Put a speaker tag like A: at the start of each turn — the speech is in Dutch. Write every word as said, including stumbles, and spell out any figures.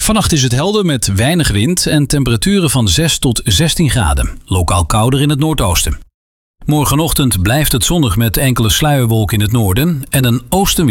A: Vannacht is het helder met weinig wind en temperaturen van zes tot zestien graden. Lokaal kouder in het noordoosten. Morgenochtend blijft het zonnig met enkele sluierwolken in het noorden en een oostenwind.